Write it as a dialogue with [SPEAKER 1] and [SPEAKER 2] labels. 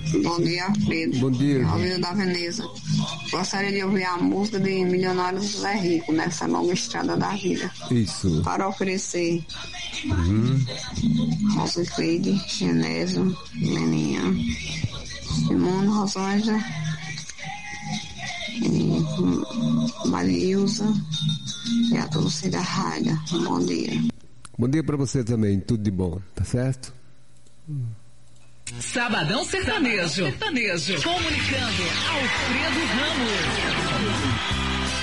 [SPEAKER 1] Bom dia, Alfredo.
[SPEAKER 2] Bom dia.
[SPEAKER 1] Alfredo da Veneza. Gostaria de ouvir a música de Milionário José Rico, nessa longa estrada da vida.
[SPEAKER 2] Isso.
[SPEAKER 1] Para oferecer Rosa Cleide, Genésio, Leninha, Simone, Rosângela, Marilza e a torcida Rádia. Bom dia.
[SPEAKER 2] Bom dia pra você também, tudo de bom, tá certo?
[SPEAKER 3] Sabadão Sertanejo. Comunicando Alfredo Ramos.